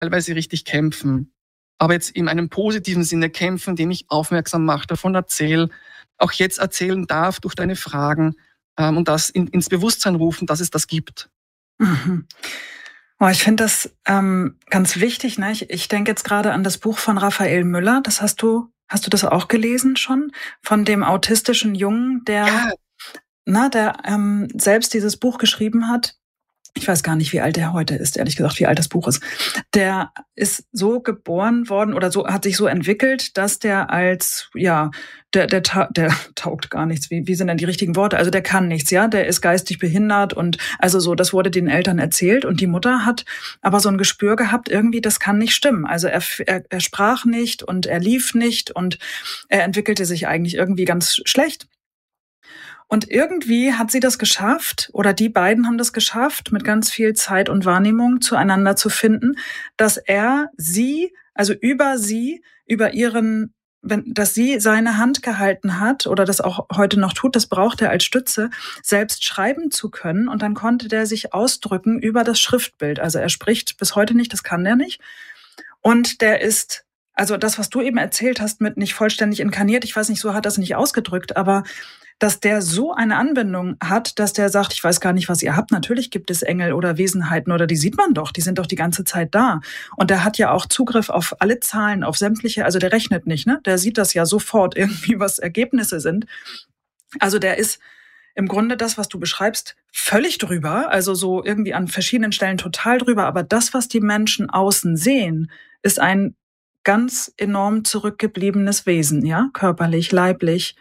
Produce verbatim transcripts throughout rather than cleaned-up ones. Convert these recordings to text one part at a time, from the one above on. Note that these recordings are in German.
teilweise richtig kämpfen. Aber jetzt in einem positiven Sinne kämpfen, dem ich aufmerksam mache, davon erzähle, auch jetzt erzählen darf durch deine Fragen ähm, und das in, ins Bewusstsein rufen, dass es das gibt. Mhm. Oh, ich finde das ähm, ganz wichtig. Ne? Ich, ich denke jetzt gerade an das Buch von Raphael Müller. Das hast du, hast du das auch gelesen schon? Von dem autistischen Jungen, der, Ja. na, der ähm, selbst dieses Buch geschrieben hat. Ich weiß gar nicht, wie alt er heute ist, ehrlich gesagt, wie alt das Buch ist. Der ist so geboren worden oder so hat sich so entwickelt, dass der als, ja, der, der, der taugt gar nichts. Wie, wie sind denn die richtigen Worte? Also der kann nichts, ja, der ist geistig behindert und also so, das wurde den Eltern erzählt und die Mutter hat aber so ein Gespür gehabt, irgendwie, das kann nicht stimmen. Also er, er, er sprach nicht und er lief nicht und er entwickelte sich eigentlich irgendwie ganz schlecht. Und irgendwie hat sie das geschafft, oder die beiden haben das geschafft, mit ganz viel Zeit und Wahrnehmung zueinander zu finden, dass er sie, also über sie, über ihren, wenn, dass sie seine Hand gehalten hat oder das auch heute noch tut, das braucht er als Stütze, selbst schreiben zu können. Und dann konnte der sich ausdrücken über das Schriftbild. Also er spricht bis heute nicht, das kann der nicht. Und der ist, also das, was du eben erzählt hast, mit nicht vollständig inkarniert, ich weiß nicht, so hat das nicht ausgedrückt, aber dass der so eine Anbindung hat, dass der sagt, ich weiß gar nicht, was ihr habt. Natürlich gibt es Engel oder Wesenheiten oder die sieht man doch, die sind doch die ganze Zeit da. Und der hat ja auch Zugriff auf alle Zahlen, auf sämtliche, also der rechnet nicht, ne? Der sieht das ja sofort irgendwie, was Ergebnisse sind. Also der ist im Grunde das, was du beschreibst, völlig drüber, also so irgendwie an verschiedenen Stellen total drüber. Aber das, was die Menschen außen sehen, ist ein ganz enorm zurückgebliebenes Wesen, ja, körperlich, leiblich.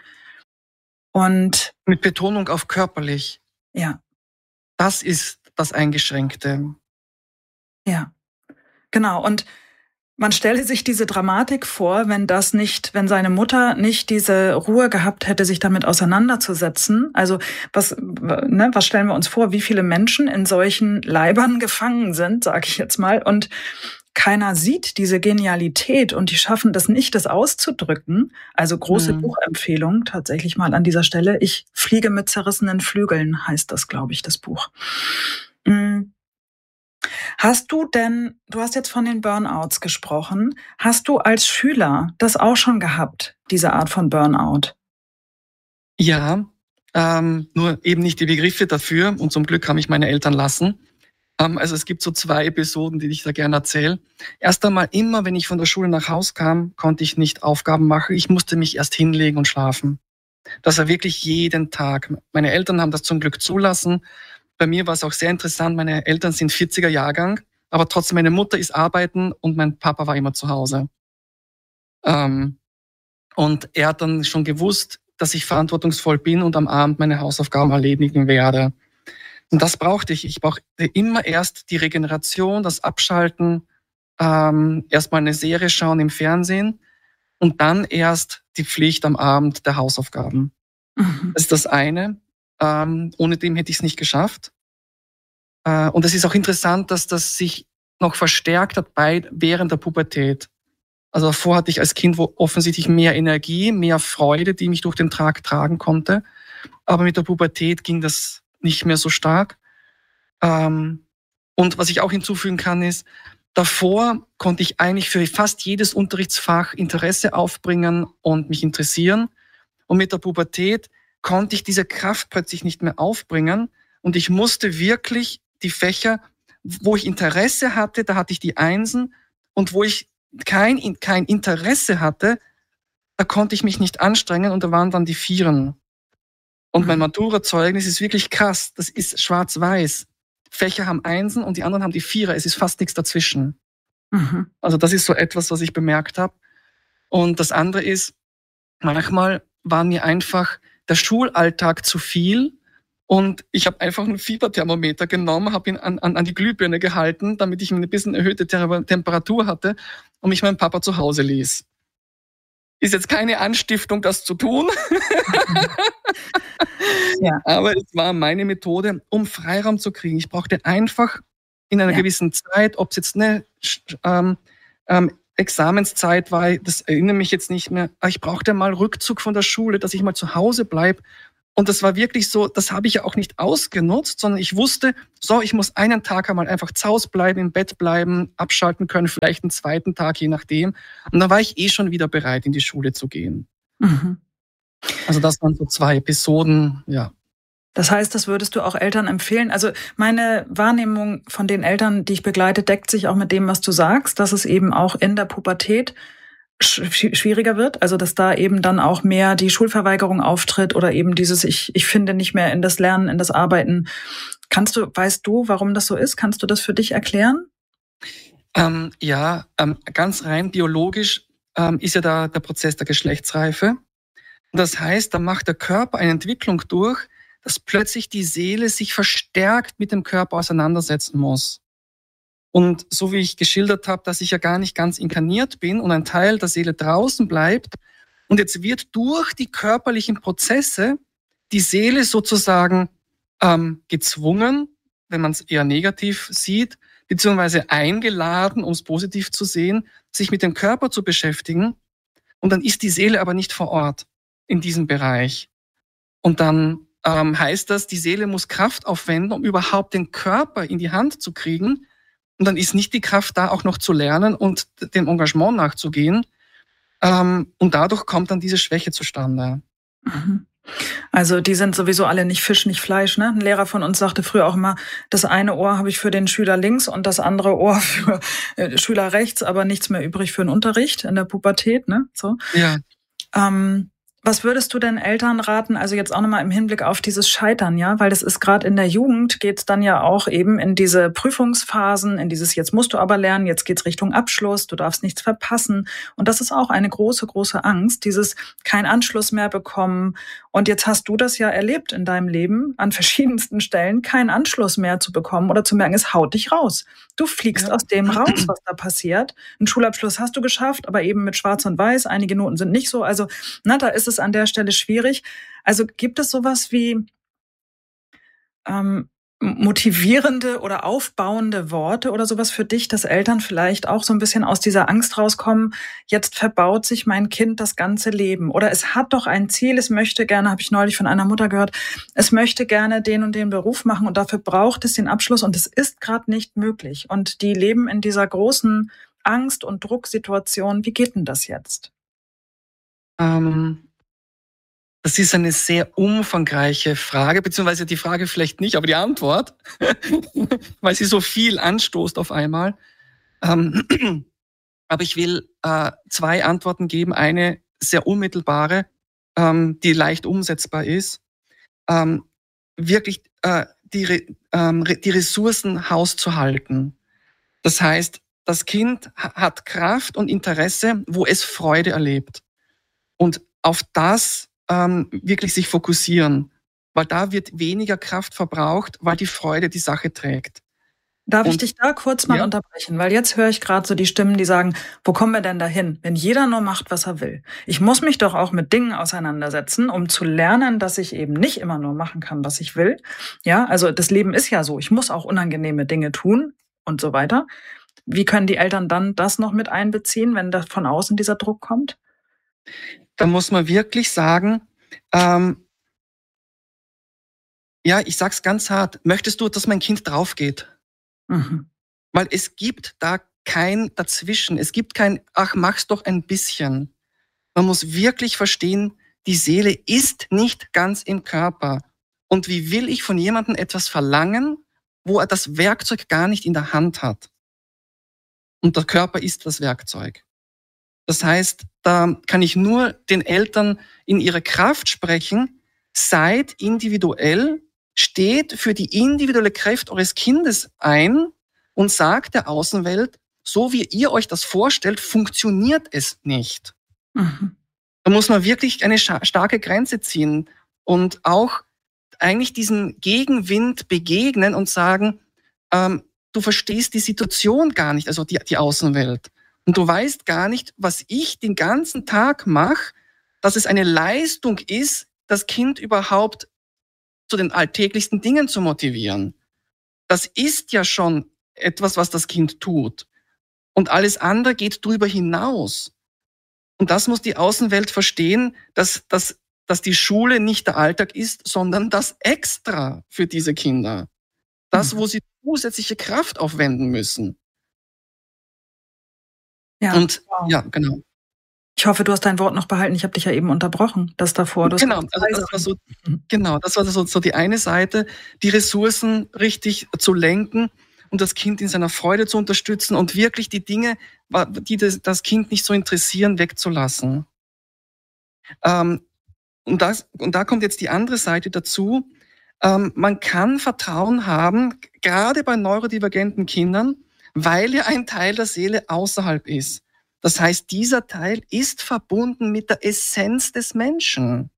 Und mit Betonung auf körperlich. Ja. Das ist das Eingeschränkte. Ja, genau. Und man stelle sich diese Dramatik vor, wenn das nicht, wenn seine Mutter nicht diese Ruhe gehabt hätte, sich damit auseinanderzusetzen. Also was, ne, was stellen wir uns vor, wie viele Menschen in solchen Leibern gefangen sind, sage ich jetzt mal, und keiner sieht diese Genialität und die schaffen das nicht, das auszudrücken. Also große hm. Buchempfehlung tatsächlich mal an dieser Stelle. Ich fliege mit zerrissenen Flügeln, heißt das, glaube ich, das Buch. Hm. Hast du denn, du hast jetzt von den Burnouts gesprochen, hast du als Schüler das auch schon gehabt, diese Art von Burnout? Ja, ähm, nur eben nicht die Begriffe dafür und zum Glück haben mich meine Eltern lassen. Also es gibt so zwei Episoden, die ich da gerne erzähle. Erst einmal, immer wenn ich von der Schule nach Hause kam, konnte ich nicht Aufgaben machen. Ich musste mich erst hinlegen und schlafen. Das war wirklich jeden Tag. Meine Eltern haben das zum Glück zulassen. Bei mir war es auch sehr interessant. Meine Eltern sind vierziger Jahrgang, aber trotzdem meine Mutter ist arbeiten und mein Papa war immer zu Hause. Ähm, und er hat dann schon gewusst, dass ich verantwortungsvoll bin und am Abend meine Hausaufgaben erledigen werde. Und das brauchte ich. Ich brauchte immer erst die Regeneration, das Abschalten, ähm, erstmal eine Serie schauen im Fernsehen und dann erst die Pflicht am Abend der Hausaufgaben. Mhm. Das ist das eine. Ähm, ohne dem hätte ich es nicht geschafft. Äh, und es ist auch interessant, dass das sich noch verstärkt hat bei, während der Pubertät. Also davor hatte ich als Kind wo offensichtlich mehr Energie, mehr Freude, die mich durch den Tag tragen konnte. Aber mit der Pubertät ging das nicht mehr so stark. Ähm, und was ich auch hinzufügen kann, ist, davor konnte ich eigentlich für fast jedes Unterrichtsfach Interesse aufbringen und mich interessieren. Und mit der Pubertät konnte ich diese Kraft plötzlich nicht mehr aufbringen. Und ich musste wirklich die Fächer, wo ich Interesse hatte, da hatte ich die Einsen. Und wo ich kein, kein Interesse hatte, da konnte ich mich nicht anstrengen und da waren dann die Vieren. Und mein Matura-Zeugnis ist wirklich krass. Das ist schwarz-weiß. Fächer haben Einsen und die anderen haben die Vierer. Es ist fast nichts dazwischen. Mhm. Also das ist so etwas, was ich bemerkt habe. Und das andere ist, manchmal war mir einfach der Schulalltag zu viel und ich habe einfach ein Fieberthermometer genommen, habe ihn an, an, an die Glühbirne gehalten, damit ich eine bisschen erhöhte Temperatur hatte und mich mein Papa zu Hause ließ. Ist jetzt keine Anstiftung, das zu tun. Ja. Aber es war meine Methode, um Freiraum zu kriegen. Ich brauchte einfach in einer ja. gewissen Zeit, ob es jetzt eine ähm, ähm, Examenszeit war, das erinnere mich jetzt nicht mehr, aber ich brauchte mal Rückzug von der Schule, dass ich mal zu Hause bleibe Und das war wirklich so, das habe ich ja auch nicht ausgenutzt, sondern ich wusste, so, ich muss einen Tag einmal einfach zu Hause bleiben, im Bett bleiben, abschalten können, vielleicht einen zweiten Tag, je nachdem. Und dann war ich eh schon wieder bereit, in die Schule zu gehen. Mhm. Also das waren so zwei Episoden, ja. Das heißt, das würdest du auch Eltern empfehlen? Also meine Wahrnehmung von den Eltern, die ich begleite, deckt sich auch mit dem, was du sagst, dass es eben auch in der Pubertät schwieriger wird, also dass da eben dann auch mehr die Schulverweigerung auftritt oder eben dieses, ich, ich finde nicht mehr in das Lernen, in das Arbeiten. Kannst du, weißt du, warum das so ist? Kannst du das für dich erklären? Ähm, ja, ähm, ganz rein biologisch ähm, ist ja da der Prozess der Geschlechtsreife. Das heißt, da macht der Körper eine Entwicklung durch, dass plötzlich die Seele sich verstärkt mit dem Körper auseinandersetzen muss. Und so wie ich geschildert habe, dass ich ja gar nicht ganz inkarniert bin und ein Teil der Seele draußen bleibt. Und jetzt wird durch die körperlichen Prozesse die Seele sozusagen ähm, gezwungen, wenn man es eher negativ sieht, beziehungsweise eingeladen, um es positiv zu sehen, sich mit dem Körper zu beschäftigen. Und dann ist die Seele aber nicht vor Ort in diesem Bereich. Und dann ähm, heißt das, die Seele muss Kraft aufwenden, um überhaupt den Körper in die Hand zu kriegen. Und dann ist nicht die Kraft da, auch noch zu lernen und dem Engagement nachzugehen. Ähm, und dadurch kommt dann diese Schwäche zustande. Mhm. Also die sind sowieso alle nicht Fisch, nicht Fleisch. Ne? Ein Lehrer von uns sagte früher auch immer, das eine Ohr habe ich für den Schüler links und das andere Ohr für äh, Schüler rechts, aber nichts mehr übrig für den Unterricht in der Pubertät. Ne? So. Ja. Ähm, was würdest du denn Eltern raten, also jetzt auch nochmal im Hinblick auf dieses Scheitern, ja, weil das ist gerade in der Jugend, geht's dann ja auch eben in diese Prüfungsphasen, in dieses jetzt musst du aber lernen, jetzt geht's Richtung Abschluss, du darfst nichts verpassen und das ist auch eine große, große Angst, dieses kein Anschluss mehr bekommen und jetzt hast du das ja erlebt in deinem Leben an verschiedensten Stellen, keinen Anschluss mehr zu bekommen oder zu merken, es haut dich raus. Du fliegst ja aus dem raus, was da passiert. Einen Schulabschluss hast du geschafft, aber eben mit Schwarz und Weiß, einige Noten sind nicht so, also na, da ist es an der Stelle schwierig. Also gibt es sowas wie ähm, motivierende oder aufbauende Worte oder sowas für dich, dass Eltern vielleicht auch so ein bisschen aus dieser Angst rauskommen, jetzt verbaut sich mein Kind das ganze Leben oder es hat doch ein Ziel, es möchte gerne, habe ich neulich von einer Mutter gehört, es möchte gerne den und den Beruf machen und dafür braucht es den Abschluss und es ist gerade nicht möglich und die leben in dieser großen Angst- und Drucksituation. Wie geht denn das jetzt? Ähm, das ist eine sehr umfangreiche Frage, beziehungsweise die Frage vielleicht nicht, aber die Antwort, weil sie so viel anstoßt auf einmal. Ähm, aber ich will äh, zwei Antworten geben. Eine sehr unmittelbare, ähm, die leicht umsetzbar ist. Ähm, wirklich äh, die, ähm, die Ressourcen hauszuhalten. Das heißt, das Kind hat Kraft und Interesse, wo es Freude erlebt. Und auf das ähm, wirklich sich fokussieren, weil da wird weniger Kraft verbraucht, weil die Freude die Sache trägt. Darf Und, ich dich da kurz mal ja? unterbrechen? Weil jetzt höre ich gerade so die Stimmen, die sagen, wo kommen wir denn dahin, wenn jeder nur macht, was er will? Ich muss mich doch auch mit Dingen auseinandersetzen, um zu lernen, dass ich eben nicht immer nur machen kann, was ich will. Ja, also das Leben ist ja so. Ich muss auch unangenehme Dinge tun und so weiter. Wie können die Eltern dann das noch mit einbeziehen, wenn da von außen dieser Druck kommt? Da muss man wirklich sagen, ähm, ja, ich sag's ganz hart, möchtest du, dass mein Kind draufgeht? Mhm. Weil es gibt da kein Dazwischen. Es gibt kein, ach, mach's doch ein bisschen. Man muss wirklich verstehen, die Seele ist nicht ganz im Körper. Und wie will ich von jemandem etwas verlangen, wo er das Werkzeug gar nicht in der Hand hat? Und der Körper ist das Werkzeug. Das heißt, da kann ich nur den Eltern in ihre Kraft sprechen. Seid individuell, steht für die individuelle Kraft eures Kindes ein und sagt der Außenwelt, so wie ihr euch das vorstellt, funktioniert es nicht. Mhm. Da muss man wirklich eine starke Grenze ziehen und auch eigentlich diesen Gegenwind begegnen und sagen, ähm, du verstehst die Situation gar nicht, also die, die Außenwelt. Und du weißt gar nicht, was ich den ganzen Tag mache, dass es eine Leistung ist, das Kind überhaupt zu den alltäglichsten Dingen zu motivieren. Das ist ja schon etwas, was das Kind tut. Und alles andere geht drüber hinaus. Und das muss die Außenwelt verstehen, dass, dass, dass die Schule nicht der Alltag ist, sondern das Extra für diese Kinder. Das, wo sie zusätzliche Kraft aufwenden müssen. Ja, Und wow. ja, genau. Ich hoffe, du hast dein Wort noch behalten. Ich habe dich ja eben unterbrochen, das davor. Du hast Genau, also das war so, genau, das war so, so die eine Seite, die Ressourcen richtig zu lenken und das Kind in seiner Freude zu unterstützen und wirklich die Dinge, die das, das Kind nicht so interessieren, wegzulassen. Ähm, und, das, und da kommt jetzt die andere Seite dazu. Ähm, man kann Vertrauen haben, gerade bei neurodivergenten Kindern, weil ja ein Teil der Seele außerhalb ist. Das heißt, dieser Teil ist verbunden mit der Essenz des Menschen.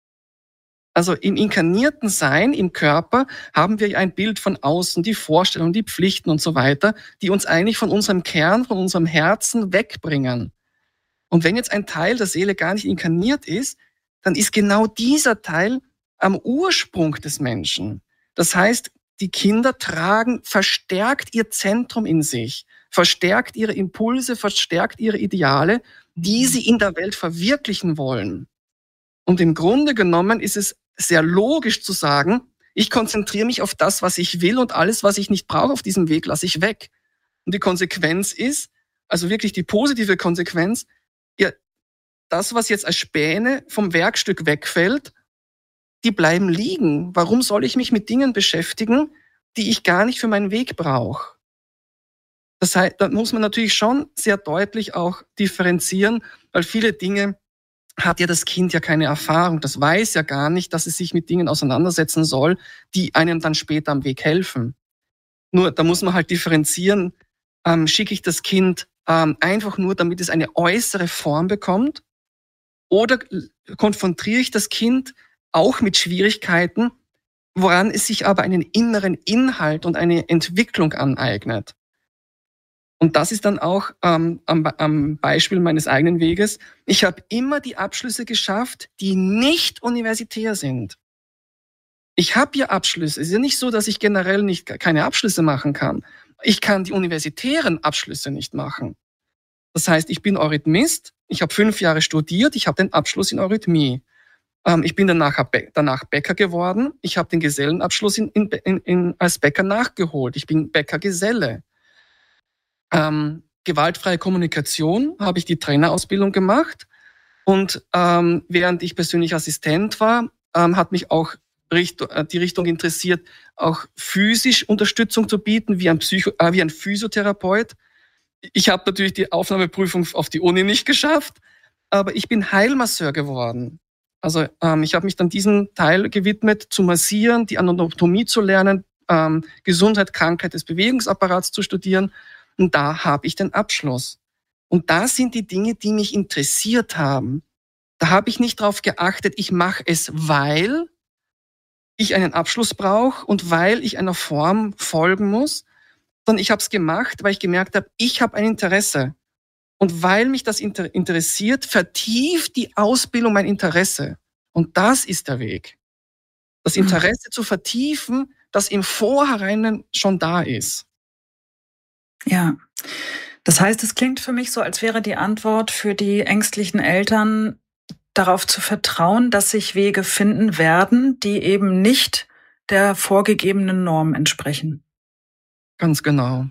Also im inkarnierten Sein, im Körper, haben wir ein Bild von außen, die Vorstellungen, die Pflichten und so weiter, die uns eigentlich von unserem Kern, von unserem Herzen wegbringen. Und wenn jetzt ein Teil der Seele gar nicht inkarniert ist, dann ist genau dieser Teil am Ursprung des Menschen. Das heißt, die Kinder tragen verstärkt ihr Zentrum in sich, verstärkt ihre Impulse, verstärkt ihre Ideale, die sie in der Welt verwirklichen wollen. Und im Grunde genommen ist es sehr logisch zu sagen, ich konzentriere mich auf das, was ich will und alles, was ich nicht brauche auf diesem Weg, lasse ich weg. Und die Konsequenz ist, also wirklich die positive Konsequenz, ja, das, was jetzt als Späne vom Werkstück wegfällt, die bleiben liegen. Warum soll ich mich mit Dingen beschäftigen, die ich gar nicht für meinen Weg brauche? Das heißt, da muss man natürlich schon sehr deutlich auch differenzieren, weil viele Dinge hat ja das Kind ja keine Erfahrung. Das weiß ja gar nicht, dass es sich mit Dingen auseinandersetzen soll, die einem dann später am Weg helfen. Nur, da muss man halt differenzieren, ähm, schicke ich das Kind ähm, einfach nur, damit es eine äußere Form bekommt, oder konfrontiere ich das Kind auch mit Schwierigkeiten, woran es sich aber einen inneren Inhalt und eine Entwicklung aneignet. Und das ist dann auch ähm, am, am Beispiel meines eigenen Weges. Ich habe immer die Abschlüsse geschafft, die nicht universitär sind. Ich habe ja Abschlüsse. Es ist ja nicht so, dass ich generell nicht keine Abschlüsse machen kann. Ich kann die universitären Abschlüsse nicht machen. Das heißt, ich bin Eurythmist, ich habe fünf Jahre studiert, ich habe den Abschluss in Eurythmie. Ähm, ich bin danach, danach Bäcker geworden, ich habe den Gesellenabschluss in, in, in, als Bäcker nachgeholt. Ich bin Bäckergeselle. Ähm, gewaltfreie Kommunikation habe ich die Trainerausbildung gemacht und ähm, während ich persönlich Assistent war, ähm, hat mich auch Richtung, äh, die Richtung interessiert, auch physisch Unterstützung zu bieten, wie ein, Psycho, äh, wie ein Physiotherapeut. Ich habe natürlich die Aufnahmeprüfung auf die Uni nicht geschafft, aber ich bin Heilmasseur geworden. Also ähm, ich habe mich dann diesem Teil gewidmet, zu massieren, die Anatomie zu lernen, ähm, Gesundheit, Krankheit des Bewegungsapparats zu studieren. Und da habe ich den Abschluss. Und da sind die Dinge, die mich interessiert haben. Da habe ich nicht darauf geachtet, ich mache es, weil ich einen Abschluss brauche und weil ich einer Form folgen muss, sondern ich habe es gemacht, weil ich gemerkt habe, ich habe ein Interesse. Und weil mich das inter- interessiert, vertieft die Ausbildung mein Interesse. Und das ist der Weg. Das Interesse mhm. zu vertiefen, das im Vorhinein schon da ist. Ja, das heißt, es klingt für mich so, als wäre die Antwort für die ängstlichen Eltern, darauf zu vertrauen, dass sich Wege finden werden, die eben nicht der vorgegebenen Norm entsprechen. Ganz genau.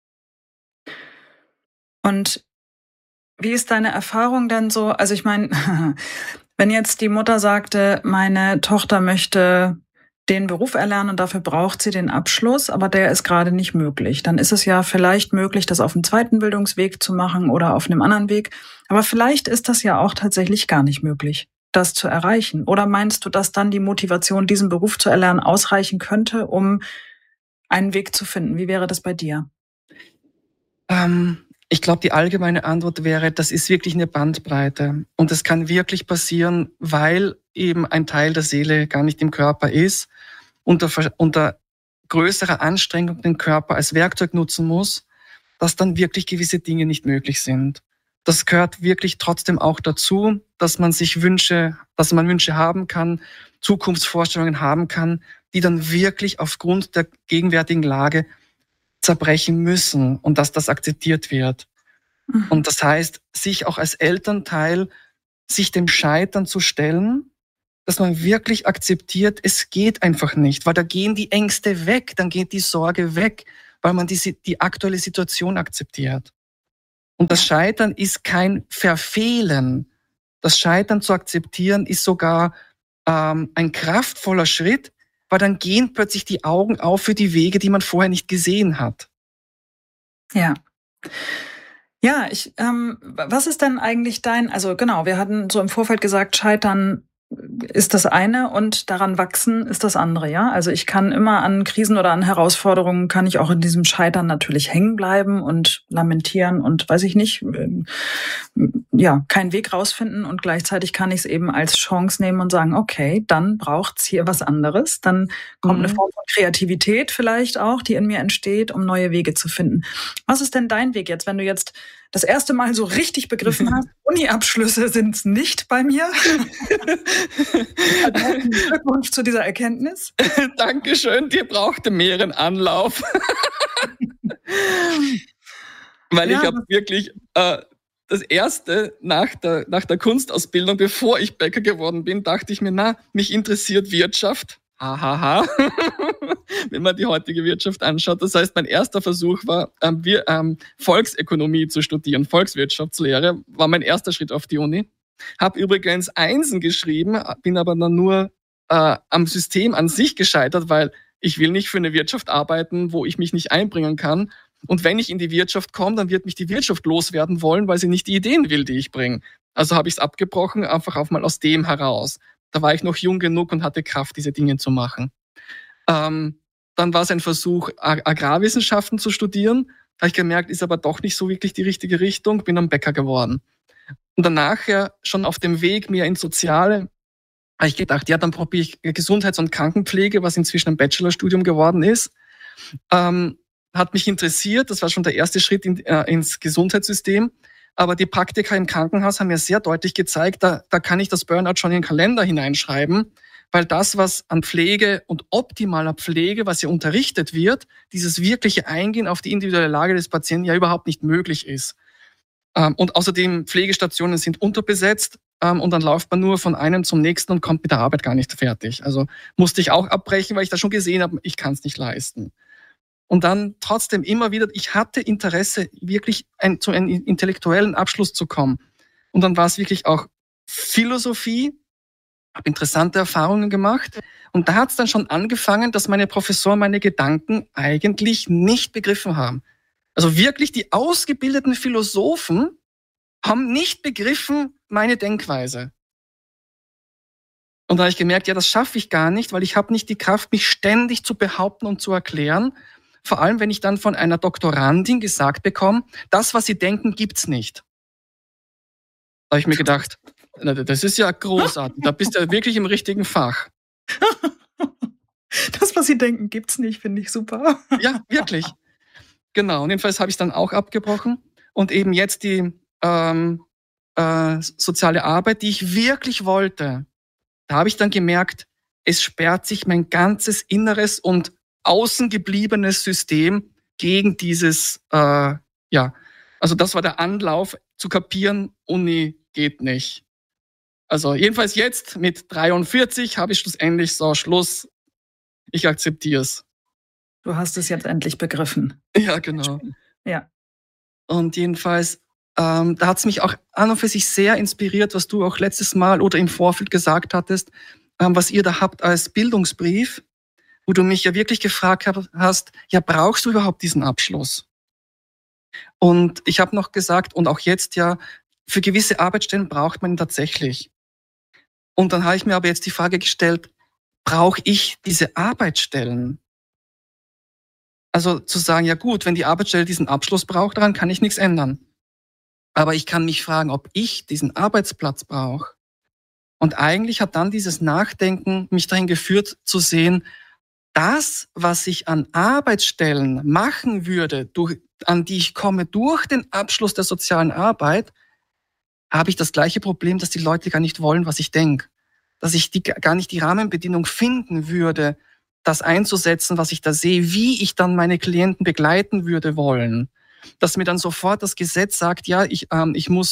Und wie ist deine Erfahrung denn so? Also ich meine, wenn jetzt die Mutter sagte, meine Tochter möchte den Beruf erlernen und dafür braucht sie den Abschluss, aber der ist gerade nicht möglich. Dann ist es ja vielleicht möglich, das auf einem zweiten Bildungsweg zu machen oder auf einem anderen Weg. Aber vielleicht ist das ja auch tatsächlich gar nicht möglich, das zu erreichen. Oder meinst du, dass dann die Motivation, diesen Beruf zu erlernen, ausreichen könnte, um einen Weg zu finden? Wie wäre das bei dir? Ähm, ich glaube, die allgemeine Antwort wäre, das ist wirklich eine Bandbreite. Und das kann wirklich passieren, weil eben ein Teil der Seele gar nicht im Körper ist, unter, unter größerer Anstrengung den Körper als Werkzeug nutzen muss, dass dann wirklich gewisse Dinge nicht möglich sind. Das gehört wirklich trotzdem auch dazu, dass man sich Wünsche, dass man Wünsche haben kann, Zukunftsvorstellungen haben kann, die dann wirklich aufgrund der gegenwärtigen Lage zerbrechen müssen und dass das akzeptiert wird. Mhm. Und das heißt, sich auch als Elternteil, sich dem Scheitern zu stellen, dass man wirklich akzeptiert, es geht einfach nicht, weil da gehen die Ängste weg, dann geht die Sorge weg, weil man die, die aktuelle Situation akzeptiert. Und das Scheitern ist kein Verfehlen. Das Scheitern zu akzeptieren ist sogar ähm, ein kraftvoller Schritt, weil dann gehen plötzlich die Augen auf für die Wege, die man vorher nicht gesehen hat. Ja. Ja, ich, ähm, was ist denn eigentlich dein, also genau, wir hatten so im Vorfeld gesagt, Scheitern ist das eine und daran wachsen ist das andere, ja? Also ich kann immer an Krisen oder an Herausforderungen, kann ich auch in diesem Scheitern natürlich hängen bleiben und lamentieren und weiß ich nicht, ja, keinen Weg rausfinden und gleichzeitig kann ich es eben als Chance nehmen und sagen, okay, dann braucht's hier was anderes, dann kommt mhm. eine Form von Kreativität vielleicht auch, die in mir entsteht, um neue Wege zu finden. Was ist denn dein Weg jetzt, wenn du jetzt das erste Mal so richtig begriffen hast, Uni-Abschlüsse sind's nicht bei mir? Glückwunsch zu dieser Erkenntnis. Dankeschön, dir brauchte mehreren Anlauf. Weil ja, ich habe wirklich äh, das erste nach der, nach der Kunstausbildung, bevor ich Bäcker geworden bin, dachte ich mir, na, mich interessiert Wirtschaft. Hahaha, wenn man die heutige Wirtschaft anschaut. Das heißt, mein erster Versuch war, ähm, wir, ähm, Volksökonomie zu studieren. Volkswirtschaftslehre war mein erster Schritt auf die Uni. Hab übrigens Einsen geschrieben, bin aber dann nur äh, am System an sich gescheitert, weil ich will nicht für eine Wirtschaft arbeiten, wo ich mich nicht einbringen kann. Und wenn ich in die Wirtschaft komme, dann wird mich die Wirtschaft loswerden wollen, weil sie nicht die Ideen will, die ich bringe. Also habe ich es abgebrochen, einfach auch mal aus dem heraus. Da war ich noch jung genug und hatte Kraft, diese Dinge zu machen. Ähm, dann war es ein Versuch, Ag- Agrarwissenschaften zu studieren. Da habe ich gemerkt, ist aber doch nicht so wirklich die richtige Richtung. Bin dann Bäcker geworden. Und danach ja schon auf dem Weg mehr ins Soziale, habe ich gedacht, ja, dann probiere ich Gesundheits- und Krankenpflege, was inzwischen ein Bachelorstudium geworden ist. Ähm, hat mich interessiert. Das war schon der erste Schritt in, äh, ins Gesundheitssystem. Aber die Praktika im Krankenhaus haben mir sehr deutlich gezeigt, da, da kann ich das Burnout schon in den Kalender hineinschreiben, weil das, was an Pflege und optimaler Pflege, was ja unterrichtet wird, dieses wirkliche Eingehen auf die individuelle Lage des Patienten ja überhaupt nicht möglich ist. Ähm, und außerdem, Pflegestationen sind unterbesetzt ähm, und dann läuft man nur von einem zum nächsten und kommt mit der Arbeit gar nicht fertig. Also musste ich auch abbrechen, weil ich da schon gesehen habe, ich kann es nicht leisten. Und dann trotzdem immer wieder, ich hatte Interesse, wirklich ein, zu einem intellektuellen Abschluss zu kommen. Und dann war es wirklich auch Philosophie, habe interessante Erfahrungen gemacht. Und da hat es dann schon angefangen, dass meine Professoren meine Gedanken eigentlich nicht begriffen haben. Also wirklich die ausgebildeten Philosophen haben nicht begriffen meine Denkweise. Und da habe ich gemerkt, ja, das schaffe ich gar nicht, weil ich habe nicht die Kraft, mich ständig zu behaupten und zu erklären. Vor allem, wenn ich dann von einer Doktorandin gesagt bekomme, das, was sie denken, gibt's nicht. Da habe ich mir gedacht, das ist ja großartig, da bist du ja wirklich im richtigen Fach. Das, was sie denken, gibt's nicht, finde ich super. Ja, wirklich. Genau, und jedenfalls habe ich es dann auch abgebrochen und eben jetzt die ähm, äh, soziale Arbeit, die ich wirklich wollte, da habe ich dann gemerkt, es sperrt sich mein ganzes Inneres und außen gebliebenes System gegen dieses, äh, ja, also das war der Anlauf zu kapieren, Uni geht nicht. Also jedenfalls jetzt mit dreiundvierzig habe ich schlussendlich so, Schluss, ich akzeptiere es. Du hast es jetzt endlich begriffen. Ja, genau. Ja. Und jedenfalls, ähm, da hat es mich auch an und für sich sehr inspiriert, was du auch letztes Mal oder im Vorfeld gesagt hattest, ähm, was ihr da habt als Bildungsbrief, wo du mich ja wirklich gefragt hast, ja, brauchst du überhaupt diesen Abschluss? Und ich habe noch gesagt, und auch jetzt ja, für gewisse Arbeitsstellen braucht man ihn tatsächlich. Und dann habe ich mir aber jetzt die Frage gestellt, brauche ich diese Arbeitsstellen? Also zu sagen, ja gut, wenn die Arbeitsstelle diesen Abschluss braucht, daran kann ich nichts ändern. Aber ich kann mich fragen, ob ich diesen Arbeitsplatz brauche. Und eigentlich hat dann dieses Nachdenken mich dahin geführt zu sehen, das, was ich an Arbeitsstellen machen würde, durch, an die ich komme durch den Abschluss der sozialen Arbeit, habe ich das gleiche Problem, dass die Leute gar nicht wollen, was ich denke. Dass ich die, gar nicht die Rahmenbedingung finden würde, das einzusetzen, was ich da sehe, wie ich dann meine Klienten begleiten würde wollen. Dass mir dann sofort das Gesetz sagt, ja, ich, ähm, ich muss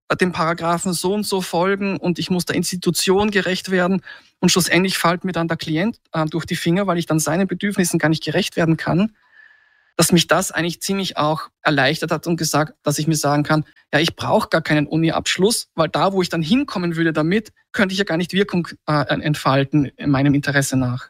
dem Paragraphen so und so folgen und ich muss der Institution gerecht werden. Und schlussendlich fällt mir dann der Klient äh, durch die Finger, weil ich dann seinen Bedürfnissen gar nicht gerecht werden kann, dass mich das eigentlich ziemlich auch erleichtert hat und gesagt, dass ich mir sagen kann, ja, ich brauche gar keinen Uni-Abschluss, weil da, wo ich dann hinkommen würde damit, könnte ich ja gar nicht Wirkung äh, entfalten in meinem Interesse nach.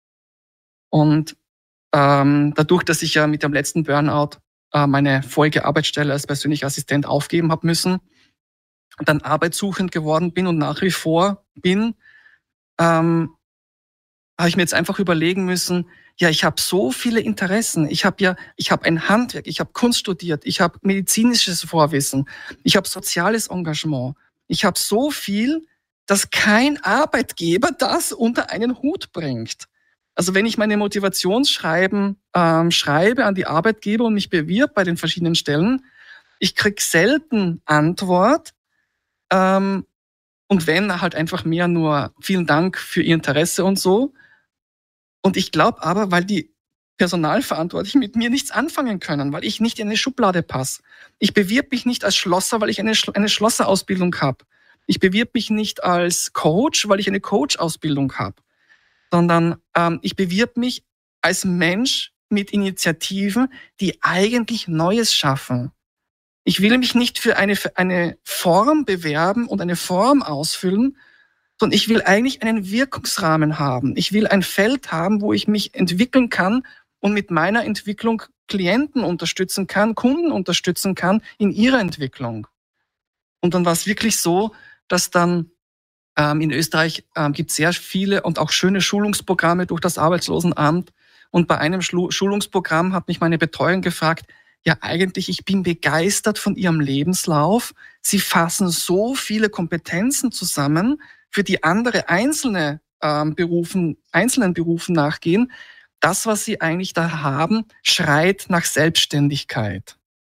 Und ähm, dadurch, dass ich ja mit dem letzten Burnout äh, meine vorige Arbeitsstelle als persönlicher Assistent aufgeben habe müssen, dann arbeitssuchend geworden bin und nach wie vor bin, ähm, habe ich mir jetzt einfach überlegen müssen, ja, ich habe so viele Interessen. Ich habe ja, ich habe ein Handwerk, ich habe Kunst studiert, ich habe medizinisches Vorwissen, ich habe soziales Engagement. Ich habe so viel, dass kein Arbeitgeber das unter einen Hut bringt. Also wenn ich meine Motivationsschreiben ähm, schreibe an die Arbeitgeber und mich bewirb bei den verschiedenen Stellen, ich krieg selten Antwort. Ähm, und wenn, halt einfach mehr nur vielen Dank für Ihr Interesse und so. Und ich glaube aber, weil die Personalverantwortlichen mit mir nichts anfangen können, weil ich nicht in eine Schublade passe. Ich bewirb mich nicht als Schlosser, weil ich eine, eine Schlosserausbildung habe. Ich bewirb mich nicht als Coach, weil ich eine Coach-Ausbildung habe. Sondern ähm, ich bewirb mich als Mensch mit Initiativen, die eigentlich Neues schaffen. Ich will mich nicht für eine, für eine Form bewerben und eine Form ausfüllen, sondern ich will eigentlich einen Wirkungsrahmen haben. Ich will ein Feld haben, wo ich mich entwickeln kann und mit meiner Entwicklung Klienten unterstützen kann, Kunden unterstützen kann in ihrer Entwicklung. Und dann war es wirklich so, dass dann ähm, in Österreich ähm, gibt es sehr viele und auch schöne Schulungsprogramme durch das Arbeitslosenamt. Und bei einem Schlu- Schulungsprogramm hat mich meine Betreuerin gefragt, ja eigentlich, ich bin begeistert von Ihrem Lebenslauf. Sie fassen so viele Kompetenzen zusammen, für die andere einzelne ähm, Berufen, einzelnen Berufen nachgehen. Das, was Sie eigentlich da haben, schreit nach Selbstständigkeit.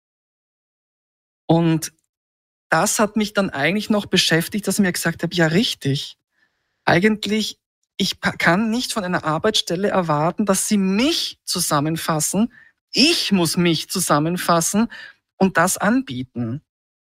Und das hat mich dann eigentlich noch beschäftigt, dass ich mir gesagt habe, ja richtig, eigentlich, ich kann nicht von einer Arbeitsstelle erwarten, dass sie mich zusammenfassen. Ich muss mich zusammenfassen und das anbieten.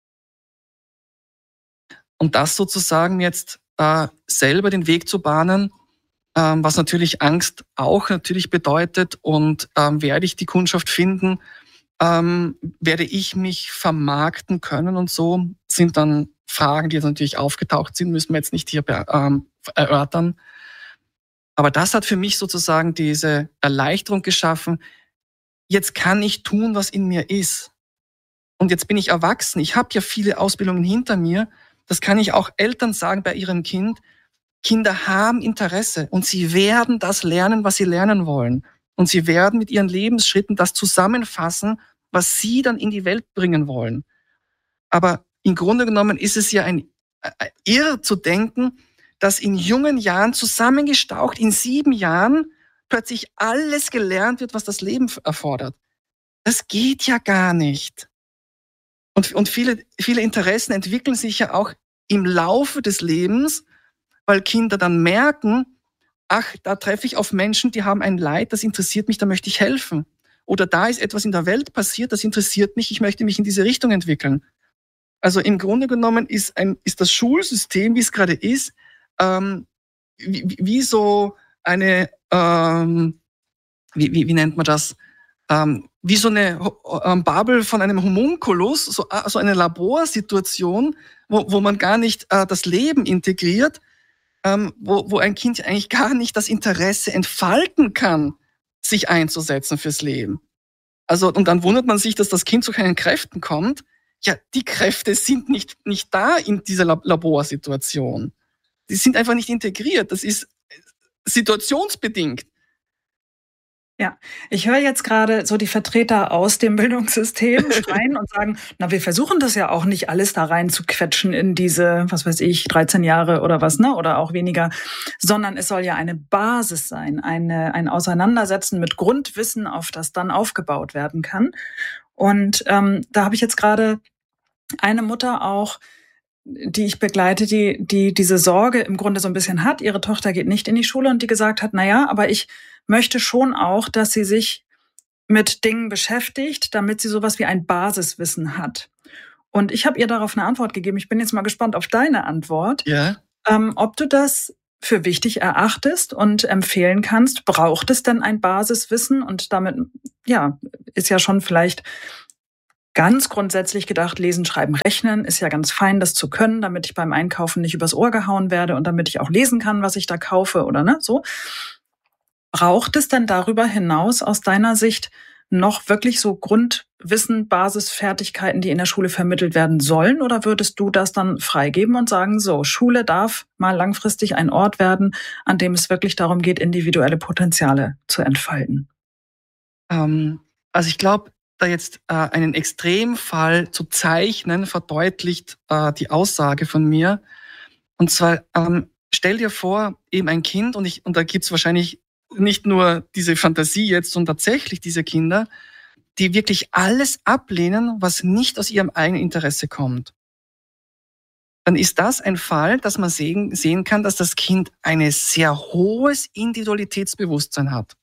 Und das sozusagen jetzt äh, selber den Weg zu bahnen, ähm, was natürlich Angst auch natürlich bedeutet. Und ähm, werde ich die Kundschaft finden, ähm, werde ich mich vermarkten können und so, sind dann Fragen, die natürlich aufgetaucht sind, müssen wir jetzt nicht hier ähm, erörtern. Aber das hat für mich sozusagen diese Erleichterung geschaffen. Jetzt kann ich tun, was in mir ist. Und jetzt bin ich erwachsen. Ich habe ja viele Ausbildungen hinter mir. Das kann ich auch Eltern sagen bei ihrem Kind. Kinder haben Interesse und sie werden das lernen, was sie lernen wollen. Und sie werden mit ihren Lebensschritten das zusammenfassen, was sie dann in die Welt bringen wollen. Aber im Grunde genommen ist es ja ein äh, irr zu denken, dass in jungen Jahren zusammengestaucht, in sieben Jahren plötzlich alles gelernt wird, was das Leben erfordert. Das geht ja gar nicht. Und, und viele, viele Interessen entwickeln sich ja auch im Laufe des Lebens, weil Kinder dann merken, ach, da treffe ich auf Menschen, die haben ein Leid, das interessiert mich, da möchte ich helfen. Oder da ist etwas in der Welt passiert, das interessiert mich, ich möchte mich in diese Richtung entwickeln. Also im Grunde genommen ist, ein, ist das Schulsystem, wie es gerade ist, ähm, wie, wie so eine, ähm, wie, wie, wie nennt man das, ähm, wie so eine ähm, Babel von einem Homunculus, so, so eine Laborsituation, wo, wo man gar nicht äh, das Leben integriert, ähm, wo, wo ein Kind eigentlich gar nicht das Interesse entfalten kann, sich einzusetzen fürs Leben. Also, und dann wundert man sich, dass das Kind zu keinen Kräften kommt. Ja, die Kräfte sind nicht, nicht da in dieser Laborsituation. Die sind einfach nicht integriert. Das ist situationsbedingt. Ja, ich höre jetzt gerade so die Vertreter aus dem Bildungssystem schreien und sagen, na, wir versuchen das ja auch nicht alles da rein zu quetschen in diese, was weiß ich, dreizehn Jahre oder was, ne, oder auch weniger, sondern es soll ja eine Basis sein, eine, ein Auseinandersetzen mit Grundwissen, auf das dann aufgebaut werden kann. Und ähm, da habe ich jetzt gerade eine Mutter auch, die ich begleite, die, die diese Sorge im Grunde so ein bisschen hat. Ihre Tochter geht nicht in die Schule und die gesagt hat, na ja, aber ich möchte schon auch, dass sie sich mit Dingen beschäftigt, damit sie sowas wie ein Basiswissen hat. Und ich habe ihr darauf eine Antwort gegeben. Ich bin jetzt mal gespannt auf deine Antwort. Ja. Ähm, ob du das für wichtig erachtest und empfehlen kannst. Braucht es denn ein Basiswissen? Und damit, ja, ist ja schon vielleicht ganz grundsätzlich gedacht, lesen, schreiben, rechnen ist ja ganz fein, das zu können, damit ich beim Einkaufen nicht übers Ohr gehauen werde und damit ich auch lesen kann, was ich da kaufe oder ne, so. Braucht es denn darüber hinaus aus deiner Sicht noch wirklich so Grundwissen, Basisfertigkeiten, die in der Schule vermittelt werden sollen? Oder würdest du das dann freigeben und sagen, so, Schule darf mal langfristig ein Ort werden, an dem es wirklich darum geht, individuelle Potenziale zu entfalten? Ähm, also ich glaube, da jetzt äh, einen Extremfall zu zeichnen, verdeutlicht äh, die Aussage von mir. Und zwar, ähm, stell dir vor, eben ein Kind, und, ich, und da gibt's wahrscheinlich nicht nur diese Fantasie jetzt, sondern tatsächlich diese Kinder, die wirklich alles ablehnen, was nicht aus ihrem eigenen Interesse kommt. Dann ist das ein Fall, dass man sehen, sehen kann, dass das Kind ein sehr hohes Individualitätsbewusstsein hat.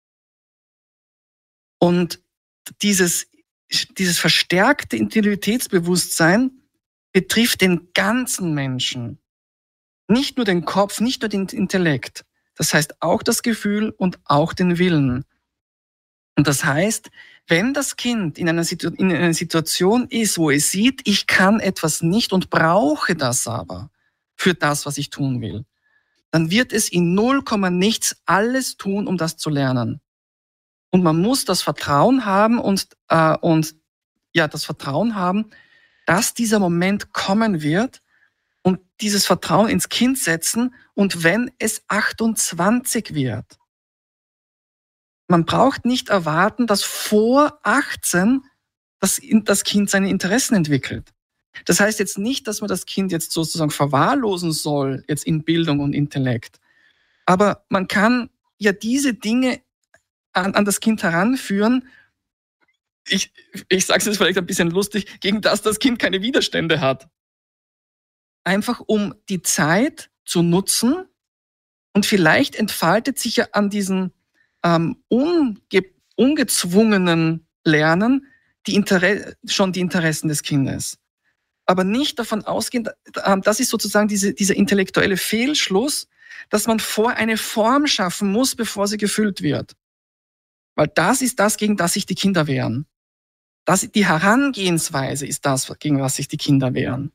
Und dieses, dieses verstärkte Individualitätsbewusstsein betrifft den ganzen Menschen. Nicht nur den Kopf, nicht nur den Intellekt. Das heißt auch das Gefühl und auch den Willen. Und das heißt, wenn das Kind in einer, Situ- in einer Situation ist, wo es sieht, ich kann etwas nicht und brauche das aber für das, was ich tun will, dann wird es in null Komma nichts alles tun, um das zu lernen. Und man muss das Vertrauen haben und, äh, und ja, das Vertrauen haben, dass dieser Moment kommen wird und dieses Vertrauen ins Kind setzen. Und wenn es achtundzwanzig wird, man braucht nicht erwarten, dass vor achtzehn das, das Kind seine Interessen entwickelt. Das heißt jetzt nicht, dass man das Kind jetzt sozusagen verwahrlosen soll, jetzt in Bildung und Intellekt. Aber man kann ja diese Dinge an, an das Kind heranführen. Ich, ich sage es jetzt vielleicht ein bisschen lustig, gegen das das Kind keine Widerstände hat. Einfach um die Zeit zu nutzen, und vielleicht entfaltet sich ja an diesen ähm, unge ungezwungenen Lernen die Inter schon die Interessen des Kindes. Aber nicht davon ausgehen, das ist sozusagen diese, dieser intellektuelle Fehlschluss, dass man vor eine Form schaffen muss, bevor sie gefüllt wird. Weil das ist das, gegen das sich die Kinder wehren. Das, die Herangehensweise ist das, gegen was sich die Kinder wehren.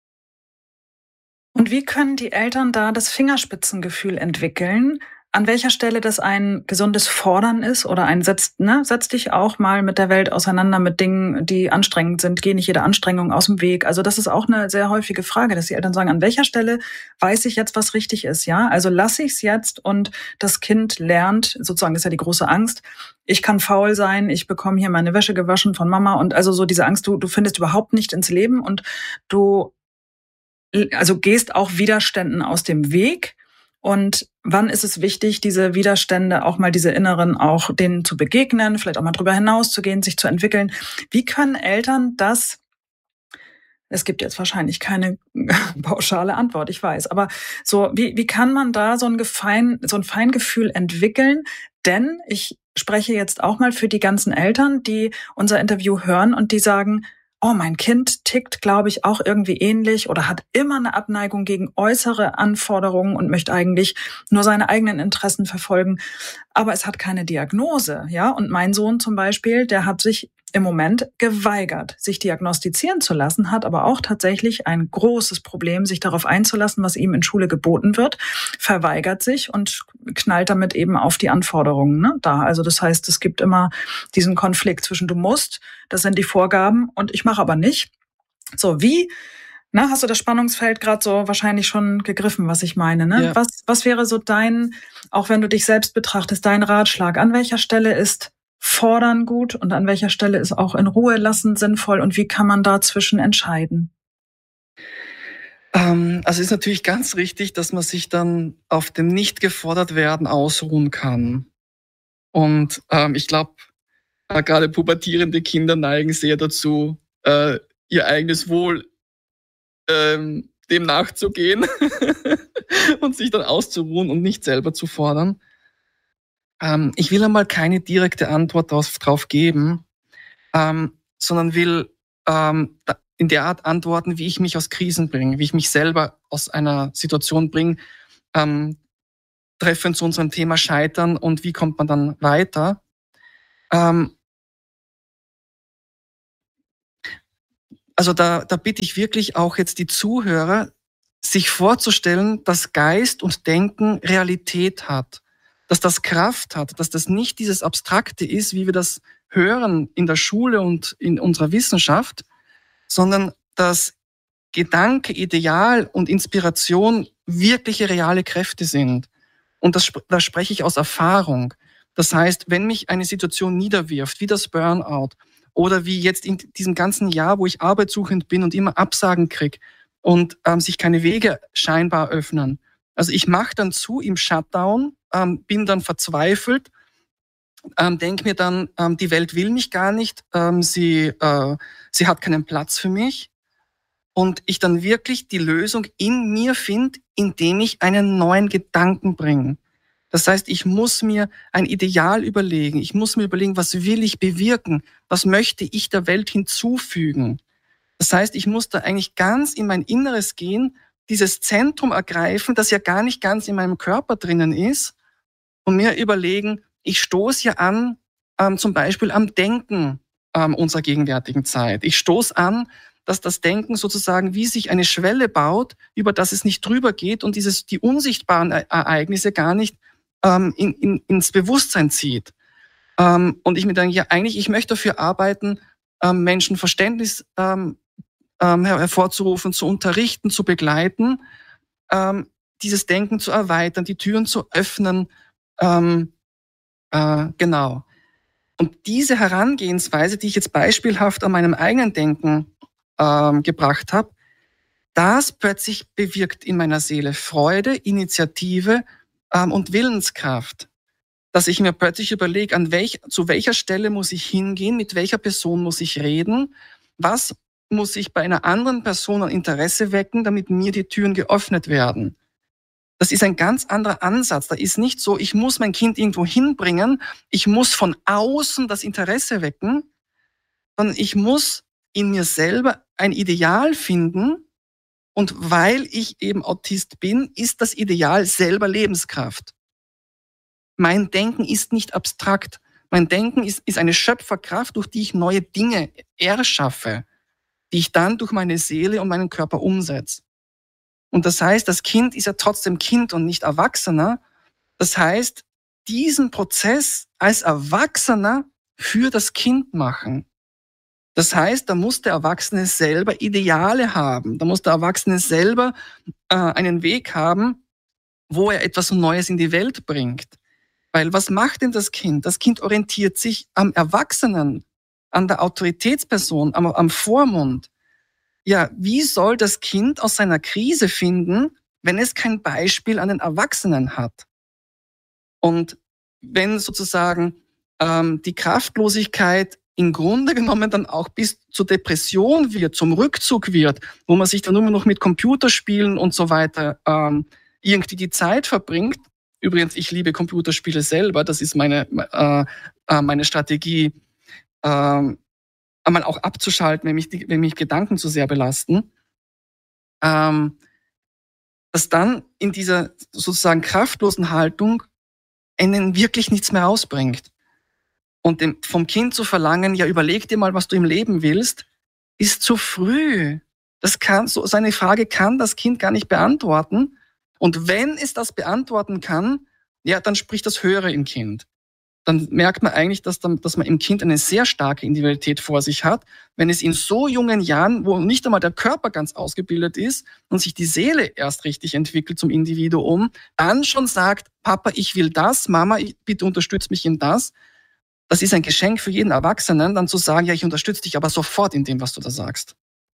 Und wie können die Eltern da das Fingerspitzengefühl entwickeln? An welcher Stelle das ein gesundes Fordern ist oder ein setz, ne, setz dich auch mal mit der Welt auseinander, mit Dingen, die anstrengend sind, geh nicht jede Anstrengung aus dem Weg. Also das ist auch eine sehr häufige Frage, dass die Eltern sagen, an welcher Stelle weiß ich jetzt, was richtig ist, ja? Also lasse ich es jetzt und das Kind lernt, sozusagen ist ja die große Angst, ich kann faul sein, ich bekomme hier meine Wäsche gewaschen von Mama und also so diese Angst, du, du findest überhaupt nicht ins Leben und du also gehst auch Widerständen aus dem Weg. Und wann ist es wichtig, diese Widerstände, auch mal diese inneren, auch denen zu begegnen, vielleicht auch mal drüber hinauszugehen, sich zu entwickeln? Wie können Eltern das, es gibt jetzt wahrscheinlich keine pauschale Antwort, ich weiß, aber so, wie, wie kann man da so ein Gefein, so ein Feingefühl entwickeln? Denn ich spreche jetzt auch mal für die ganzen Eltern, die unser Interview hören und die sagen, oh, mein Kind tickt, glaube ich, auch irgendwie ähnlich oder hat immer eine Abneigung gegen äußere Anforderungen und möchte eigentlich nur seine eigenen Interessen verfolgen. Aber es hat keine Diagnose, ja. Und mein Sohn zum Beispiel, der hat sich im Moment geweigert, sich diagnostizieren zu lassen, hat aber auch tatsächlich ein großes Problem, sich darauf einzulassen, was ihm in Schule geboten wird, verweigert sich und knallt damit eben auf die Anforderungen, ne, da. Also das heißt, es gibt immer diesen Konflikt zwischen du musst, das sind die Vorgaben und ich mache aber nicht. So, wie, na, hast du das Spannungsfeld gerade so wahrscheinlich schon gegriffen, was ich meine, ne? Ja. Was, was wäre so dein, auch wenn du dich selbst betrachtest, dein Ratschlag? An welcher Stelle ist Fordern gut und an welcher Stelle ist auch in Ruhe lassen sinnvoll und wie kann man dazwischen entscheiden? Ähm, also ist natürlich ganz richtig, dass man sich dann auf dem nicht gefordert werden ausruhen kann. Und ähm, ich glaube, äh, gerade pubertierende Kinder neigen sehr dazu, äh, ihr eigenes Wohl ähm, dem nachzugehen und sich dann auszuruhen und nicht selber zu fordern. Ähm, ich will einmal keine direkte Antwort drauf, drauf geben, ähm, sondern will ähm, in der Art antworten, wie ich mich aus Krisen bringe, wie ich mich selber aus einer Situation bringe, ähm, treffend zu unserem Thema Scheitern und wie kommt man dann weiter. Ähm, also da, da bitte ich wirklich auch jetzt die Zuhörer, sich vorzustellen, dass Geist und Denken Realität hat, dass das Kraft hat, dass das nicht dieses Abstrakte ist, wie wir das hören in der Schule und in unserer Wissenschaft, sondern dass Gedanke, Ideal und Inspiration wirkliche reale Kräfte sind. Und das, da spreche ich aus Erfahrung. Das heißt, wenn mich eine Situation niederwirft, wie das Burnout oder wie jetzt in diesem ganzen Jahr, wo ich arbeitssuchend bin und immer Absagen kriege und ähm, sich keine Wege scheinbar öffnen. Also ich mache dann zu im Shutdown, ähm, bin dann verzweifelt, ähm, denke mir dann, ähm, die Welt will mich gar nicht, ähm, sie, äh, sie hat keinen Platz für mich. Und ich dann wirklich die Lösung in mir finde, indem ich einen neuen Gedanken bringe. Das heißt, ich muss mir ein Ideal überlegen. Ich muss mir überlegen, was will ich bewirken? Was möchte ich der Welt hinzufügen? Das heißt, ich muss da eigentlich ganz in mein Inneres gehen, dieses Zentrum ergreifen, das ja gar nicht ganz in meinem Körper drinnen ist, und mir überlegen, ich stoße ja an, ähm, zum Beispiel am Denken ähm, unserer gegenwärtigen Zeit. Ich stoße an, dass das Denken sozusagen wie sich eine Schwelle baut, über das es nicht drüber geht und dieses, die unsichtbaren Ereignisse gar nicht ähm, in, in, ins Bewusstsein zieht. Ähm, und ich mir denke, ja, eigentlich, ich möchte dafür arbeiten, ähm, Menschen Verständnis ähm, ähm, hervorzurufen, zu unterrichten, zu begleiten, ähm, dieses Denken zu erweitern, die Türen zu öffnen. Ähm, äh, genau. Und diese Herangehensweise, die ich jetzt beispielhaft an meinem eigenen Denken ähm, gebracht habe, das plötzlich bewirkt in meiner Seele Freude, Initiative ähm, und Willenskraft. Dass ich mir plötzlich überlege, an welch, zu welcher Stelle muss ich hingehen, mit welcher Person muss ich reden, was muss ich bei einer anderen Person an Interesse wecken, damit mir die Türen geöffnet werden. Das ist ein ganz anderer Ansatz. Da ist nicht so, ich muss mein Kind irgendwo hinbringen, ich muss von außen das Interesse wecken, sondern ich muss in mir selber ein Ideal finden, und weil ich eben Autist bin, ist das Ideal selber Lebenskraft. Mein Denken ist nicht abstrakt. Mein Denken ist, ist eine Schöpferkraft, durch die ich neue Dinge erschaffe, die ich dann durch meine Seele und meinen Körper umsetze. Und das heißt, das Kind ist ja trotzdem Kind und nicht Erwachsener. Das heißt, diesen Prozess als Erwachsener für das Kind machen. Das heißt, da muss der Erwachsene selber Ideale haben. Da muss der Erwachsene selber äh, einen Weg haben, wo er etwas Neues in die Welt bringt. Weil was macht denn das Kind? Das Kind orientiert sich am Erwachsenen, an der Autoritätsperson, am, am Vormund. Ja, wie soll das Kind aus seiner Krise finden, wenn es kein Beispiel an den Erwachsenen hat? Und wenn sozusagen ähm, die Kraftlosigkeit im Grunde genommen dann auch bis zur Depression wird, zum Rückzug wird, wo man sich dann nur noch mit Computerspielen und so weiter ähm, irgendwie die Zeit verbringt. Übrigens, ich liebe Computerspiele selber, das ist meine, äh, äh, meine Strategie, äh, einmal auch abzuschalten, wenn mich, die, wenn mich Gedanken zu sehr belasten. Ähm, dass dann in dieser sozusagen kraftlosen Haltung einen wirklich nichts mehr rausbringt. Und dem, vom Kind zu verlangen, ja, überleg dir mal, was du im Leben willst, ist zu früh. Das kann, so, so eine Frage kann das Kind gar nicht beantworten. Und wenn es das beantworten kann, ja, dann spricht das Höhere im Kind. Dann merkt man eigentlich, dass, dann, dass man im Kind eine sehr starke Individualität vor sich hat, wenn es in so jungen Jahren, wo nicht einmal der Körper ganz ausgebildet ist und sich die Seele erst richtig entwickelt zum Individuum, dann schon sagt, Papa, ich will das, Mama, ich, bitte unterstütz mich in das. Das ist ein Geschenk für jeden Erwachsenen, dann zu sagen, ja, ich unterstütze dich aber sofort in dem, was du da sagst.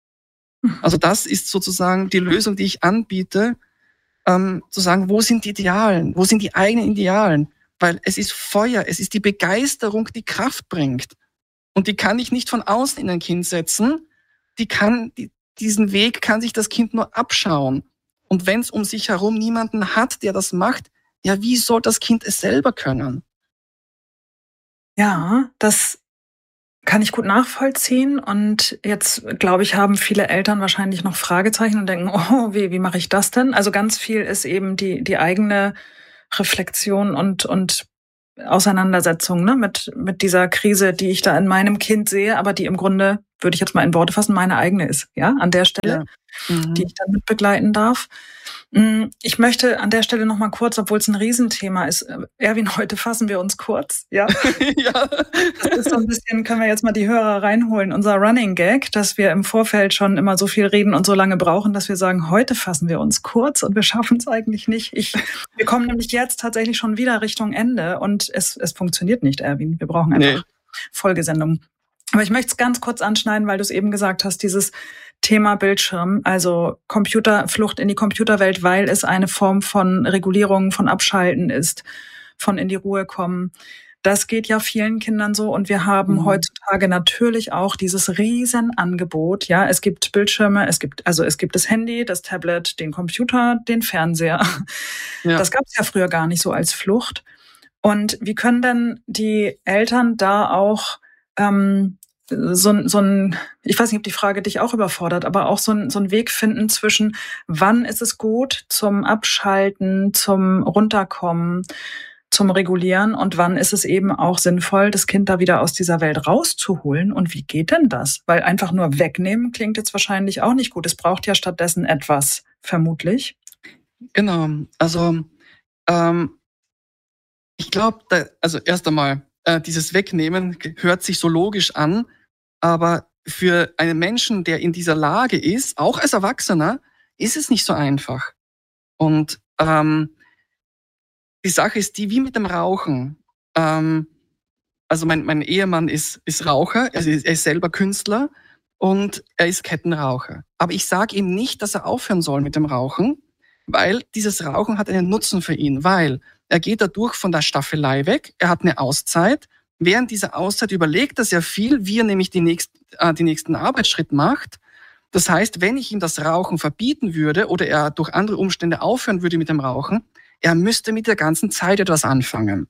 Also das ist sozusagen die Lösung, die ich anbiete, ähm, zu sagen, wo sind die Idealen, wo sind die eigenen Idealen? Weil es ist Feuer, es ist die Begeisterung, die Kraft bringt. Und die kann ich nicht von außen in ein Kind setzen. Die kann, die, diesen Weg kann sich das Kind nur abschauen. Und wenn es um sich herum niemanden hat, der das macht, ja, wie soll das Kind es selber können? Ja, das Kann ich gut nachvollziehen. Und jetzt, glaube ich, haben viele Eltern wahrscheinlich noch Fragezeichen und denken, oh, wie, wie mache ich das denn? Also ganz viel ist eben die, die eigene Reflexion und, und Auseinandersetzung, ne, mit, mit dieser Krise, die ich da in meinem Kind sehe, aber die im Grunde, würde ich jetzt mal in Worte fassen, meine eigene ist, ja, an der Stelle, ja. Mhm. die ich dann mit begleiten darf. Ich möchte an der Stelle noch mal kurz, obwohl es ein Riesenthema ist, Erwin, heute fassen wir uns kurz, ja? Ja. Das ist so ein bisschen, können wir jetzt mal die Hörer reinholen, unser Running Gag, dass wir im Vorfeld schon immer so viel reden und so lange brauchen, dass wir sagen, heute fassen wir uns kurz und wir schaffen es eigentlich nicht. Ich, wir kommen nämlich jetzt tatsächlich schon wieder Richtung Ende und es, es funktioniert nicht, Erwin. Wir brauchen einfach nee. Folgesendung. Aber ich möchte es ganz kurz anschneiden, weil du es eben gesagt hast, dieses Thema Bildschirm, also Computerflucht in die Computerwelt, weil es eine Form von Regulierung, von Abschalten ist, von in die Ruhe kommen. Das geht ja vielen Kindern so und wir haben mhm. heutzutage natürlich auch dieses Riesenangebot. Ja, es gibt Bildschirme, es gibt also es gibt das Handy, das Tablet, den Computer, den Fernseher. Ja. Das gab es ja früher gar nicht so als Flucht. Und wie können denn die Eltern da auch ähm, so, so ein, ich weiß nicht, ob die Frage dich auch überfordert, aber auch so ein, so ein Weg finden zwischen, wann ist es gut zum Abschalten, zum Runterkommen, zum Regulieren und wann ist es eben auch sinnvoll, das Kind da wieder aus dieser Welt rauszuholen und wie geht denn das? Weil einfach nur wegnehmen klingt jetzt wahrscheinlich auch nicht gut. Es braucht ja stattdessen etwas, vermutlich. Genau, also ähm, ich glaube, also erst einmal, äh, dieses Wegnehmen hört sich so logisch an, aber für einen Menschen, der in dieser Lage ist, auch als Erwachsener, ist es nicht so einfach. Und ähm, die Sache ist die, wie mit dem Rauchen. Ähm, also mein, mein Ehemann ist, ist Raucher, er ist, er ist selber Künstler und er ist Kettenraucher. Aber ich sage ihm nicht, dass er aufhören soll mit dem Rauchen, weil dieses Rauchen hat einen Nutzen für ihn, weil er geht dadurch von der Staffelei weg, er hat eine Auszeit. Während dieser Auszeit überlegt er sehr viel, wie er nämlich die nächsten, äh, die nächsten Arbeitsschritt macht. Das heißt, wenn ich ihm das Rauchen verbieten würde oder er durch andere Umstände aufhören würde mit dem Rauchen, er müsste mit der ganzen Zeit etwas anfangen.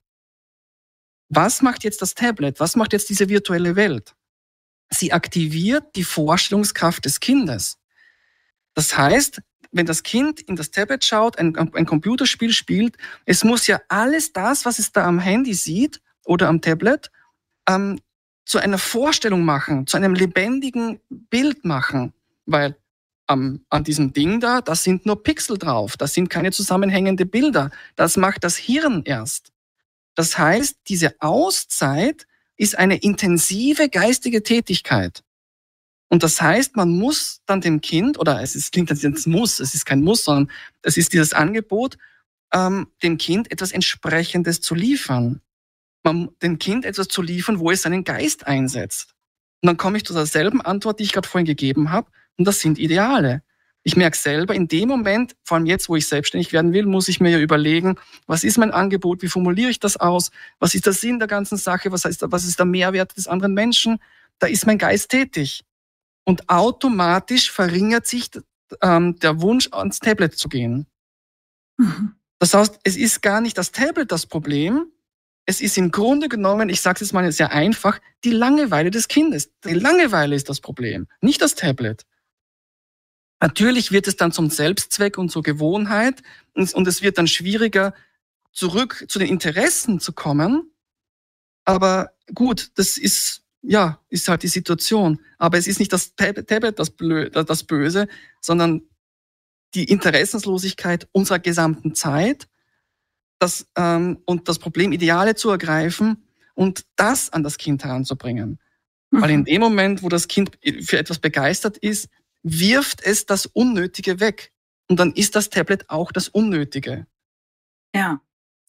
Was macht jetzt das Tablet? Was macht jetzt diese virtuelle Welt? Sie aktiviert die Vorstellungskraft des Kindes. Das heißt, wenn das Kind in das Tablet schaut, ein, ein Computerspiel spielt, es muss ja alles das, was es da am Handy sieht, oder am Tablet, ähm, zu einer Vorstellung machen, zu einem lebendigen Bild machen. Weil ähm, an diesem Ding da, da sind nur Pixel drauf, das sind keine zusammenhängenden Bilder. Das macht das Hirn erst. Das heißt, diese Auszeit ist eine intensive geistige Tätigkeit. Und das heißt, man muss dann dem Kind, oder es ist, klingt jetzt Muss, es ist kein Muss, sondern es ist dieses Angebot, ähm, dem Kind etwas Entsprechendes zu liefern. Man, dem Kind etwas zu liefern, wo es seinen Geist einsetzt. Und dann komme ich zu derselben Antwort, die ich gerade vorhin gegeben habe, und das sind Ideale. Ich merke selber, in dem Moment, vor allem jetzt, wo ich selbstständig werden will, muss ich mir ja überlegen, was ist mein Angebot, wie formuliere ich das aus, was ist der Sinn der ganzen Sache, was heißt, was ist der Mehrwert des anderen Menschen. Da ist mein Geist tätig. Und automatisch verringert sich ähm, der Wunsch, ans Tablet zu gehen. Mhm. Das heißt, es ist gar nicht das Tablet das Problem, es ist im Grunde genommen, ich sage es jetzt mal sehr einfach, die Langeweile des Kindes. Die Langeweile ist das Problem, nicht das Tablet. Natürlich wird es dann zum Selbstzweck und zur Gewohnheit und, und es wird dann schwieriger, zurück zu den Interessen zu kommen. Aber gut, das ist, ja, ist halt die Situation. Aber es ist nicht das Tablet das, Blö- das Böse, sondern die Interessenslosigkeit unserer gesamten Zeit. Das, ähm, und das Problem, Ideale zu ergreifen und das an das Kind heranzubringen. Mhm. Weil in dem Moment, wo das Kind für etwas begeistert ist, wirft es das Unnötige weg. Und dann ist das Tablet auch das Unnötige. Ja.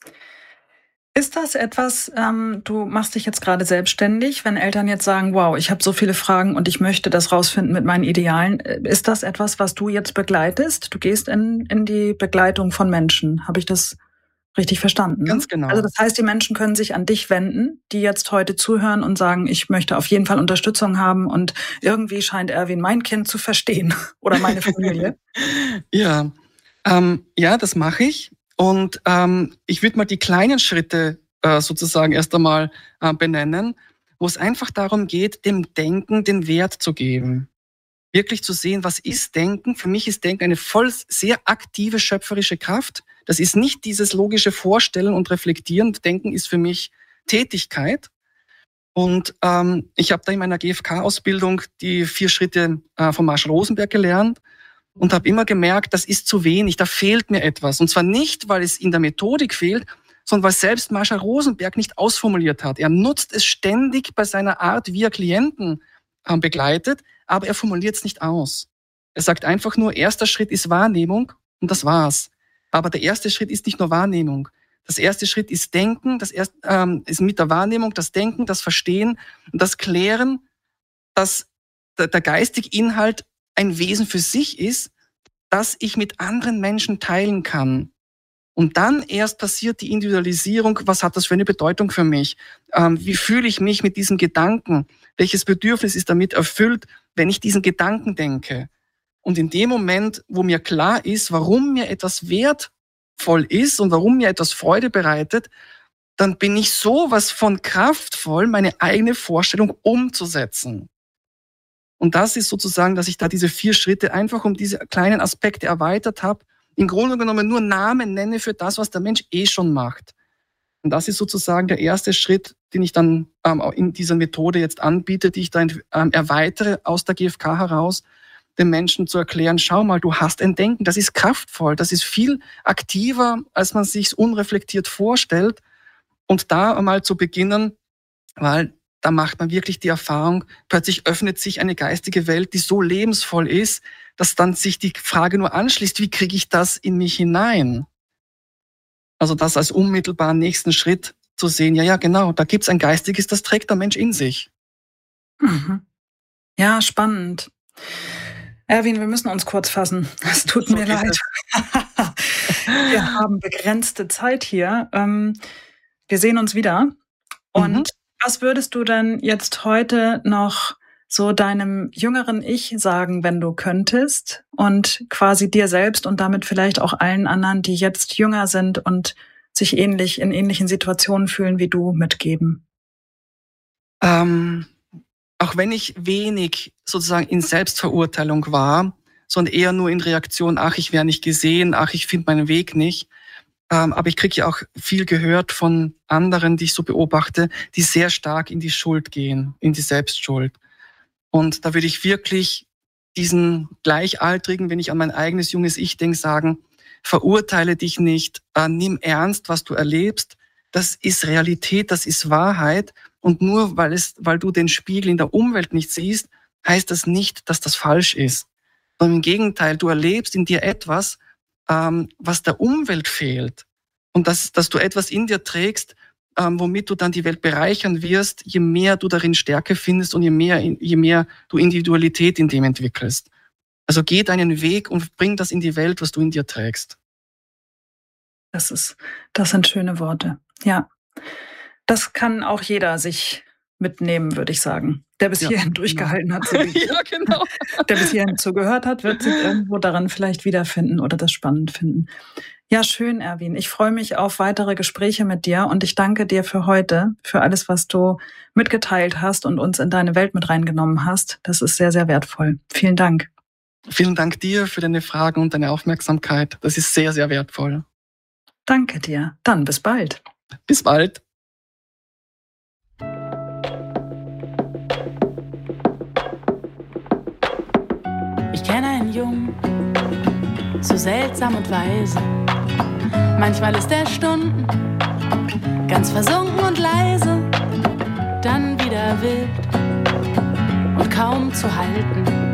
Ist das etwas, ähm, du machst dich jetzt gerade selbstständig, wenn Eltern jetzt sagen, wow, ich habe so viele Fragen und ich möchte das rausfinden mit meinen Idealen. Ist das etwas, was du jetzt begleitest? Du gehst in, in die Begleitung von Menschen. Habe ich das richtig verstanden? Ganz genau. Also das heißt, die Menschen können sich an dich wenden, die jetzt heute zuhören und sagen, ich möchte auf jeden Fall Unterstützung haben und irgendwie scheint Erwin mein Kind zu verstehen oder meine Familie. ja, ähm, ja, das mache ich. Und ähm, ich würde mal die kleinen Schritte äh, sozusagen erst einmal äh, benennen. wo es einfach darum geht, dem Denken den Wert zu geben. Wirklich zu sehen, was ist Denken? Für mich ist Denken eine voll sehr aktive, schöpferische Kraft. Das ist nicht dieses logische Vorstellen und Reflektieren. Denken ist für mich Tätigkeit. Und ähm, ich habe da in meiner G F K-Ausbildung die vier Schritte äh, von Marshall Rosenberg gelernt und habe immer gemerkt, das ist zu wenig, da fehlt mir etwas. Und zwar nicht, weil es in der Methodik fehlt, sondern weil selbst Marshall Rosenberg nicht ausformuliert hat. Er nutzt es ständig bei seiner Art, wie er Klienten äh, begleitet, aber er formuliert es nicht aus. Er sagt einfach nur, erster Schritt ist Wahrnehmung und das war's. Aber der erste Schritt ist nicht nur Wahrnehmung. Das erste Schritt ist Denken, das erste, ähm, ist mit der Wahrnehmung, das Denken, das Verstehen und das Klären, dass der, der geistige Inhalt ein Wesen für sich ist, das ich mit anderen Menschen teilen kann. Und dann erst passiert die Individualisierung, was hat das für eine Bedeutung für mich? Ähm, wie fühle ich mich mit diesem Gedanken? Welches Bedürfnis ist damit erfüllt, wenn ich diesen Gedanken denke? Und in dem Moment, wo mir klar ist, warum mir etwas wertvoll ist und warum mir etwas Freude bereitet, dann bin ich sowas von kraftvoll, meine eigene Vorstellung umzusetzen. Und das ist sozusagen, dass ich da diese vier Schritte einfach um diese kleinen Aspekte erweitert habe, im Grunde genommen nur Namen nenne für das, was der Mensch eh schon macht. Und das ist sozusagen der erste Schritt, den ich dann ähm, in dieser Methode jetzt anbiete, die ich dann ähm, erweitere aus der G F K heraus, den Menschen zu erklären, schau mal, du hast ein Denken, das ist kraftvoll, das ist viel aktiver, als man sich unreflektiert vorstellt. Und da einmal zu beginnen, weil da macht man wirklich die Erfahrung, plötzlich öffnet sich eine geistige Welt, die so lebensvoll ist, dass dann sich die Frage nur anschließt, wie kriege ich das in mich hinein? Also das als unmittelbaren nächsten Schritt zu sehen, ja, ja, genau, da gibt's ein Geistiges, das trägt der Mensch in sich. Mhm. Ja, spannend. Erwin, wir müssen uns kurz fassen. Es tut so mir leid. Wir haben begrenzte Zeit hier. Wir sehen uns wieder. Und mhm. was würdest du denn jetzt heute noch so deinem jüngeren Ich sagen, wenn du könntest? Und quasi dir selbst und damit vielleicht auch allen anderen, die jetzt jünger sind und sich ähnlich in ähnlichen Situationen fühlen wie du, mitgeben? Ähm, auch wenn ich wenig sozusagen in Selbstverurteilung war, sondern eher nur in Reaktion, ach, ich wäre nicht gesehen, ach, ich finde meinen Weg nicht. Ähm, aber ich kriege ja auch viel gehört von anderen, die ich so beobachte, die sehr stark in die Schuld gehen, in die Selbstschuld. Und da würde ich wirklich diesen Gleichaltrigen, wenn ich an mein eigenes junges Ich denke, sagen, verurteile dich nicht, äh, nimm ernst, was du erlebst. Das ist Realität, das ist Wahrheit. Und nur weil es, weil du den Spiegel in der Umwelt nicht siehst, heißt das nicht, dass das falsch ist. Sondern im Gegenteil, du erlebst in dir etwas, ähm, was der Umwelt fehlt. Und dass, dass du etwas in dir trägst, ähm, womit du dann die Welt bereichern wirst, je mehr du darin Stärke findest und je mehr, je mehr du Individualität in dem entwickelst. Also geh deinen Weg und bring das in die Welt, was du in dir trägst. Das ist, das sind schöne Worte. Ja. Das kann auch jeder sich mitnehmen, würde ich sagen. Der bis ja, hierhin durchgehalten genau. hat. So ja, genau. Der bis hierhin zugehört hat, wird sich irgendwo daran vielleicht wiederfinden oder das spannend finden. Ja, schön, Erwin. Ich freue mich auf weitere Gespräche mit dir und ich danke dir für heute, für alles, was du mitgeteilt hast und uns in deine Welt mit reingenommen hast. Das ist sehr, sehr wertvoll. Vielen Dank. Vielen Dank dir für deine Fragen und deine Aufmerksamkeit. Das ist sehr, sehr wertvoll. Danke dir. Dann bis bald. Bis bald. Ich kenne einen Jungen, so seltsam und weise. Manchmal ist er Stunden ganz versunken und leise, dann wieder wild und kaum zu halten.